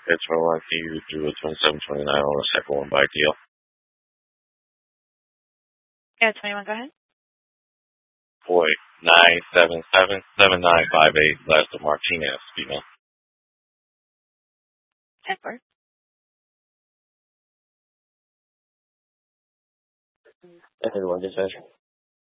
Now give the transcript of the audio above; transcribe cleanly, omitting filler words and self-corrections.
It's for one, can you do a 2729 on the second one by deal? Yeah, 21, go ahead. Boy, 9777958, Lester Martinez, female. Edward. Everyone, dispatcher.